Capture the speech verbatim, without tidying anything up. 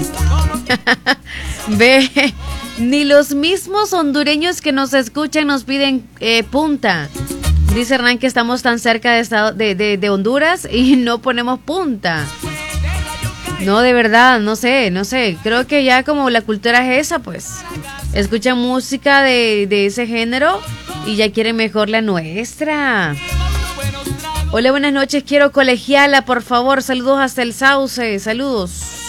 Ve, ni los mismos hondureños que nos escuchan nos piden eh, punta. Dice Hernán que estamos tan cerca de, estado, de, de, de Honduras y no ponemos punta. No, de verdad, no sé, no sé. Creo que ya como la cultura es esa, pues. Escuchan música de, de ese género y ya quieren mejor la nuestra. Hola, buenas noches. Quiero colegiala, por favor. Saludos hasta el Sauce. Saludos.